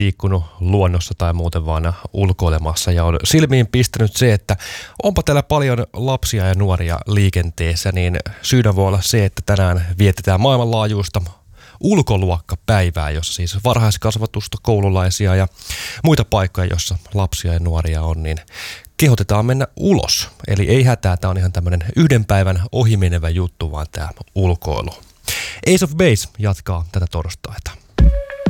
liikkunut luonnossa tai muuten vaan ulkoilemassa ja on silmiin pistänyt se, että onpa täällä paljon lapsia ja nuoria liikenteessä, niin syynä voi olla se, että tänään vietetään maailmanlaajuista ulkoluokkapäivää, jossa siis varhaiskasvatusta, koululaisia ja muita paikkoja, jossa lapsia ja nuoria on, niin kehotetaan mennä ulos. Eli ei hätää, tämä on ihan tämmöinen yhden päivän ohimenevä juttu, vaan tämä ulkoilu. Ace of Base jatkaa tätä torstaita.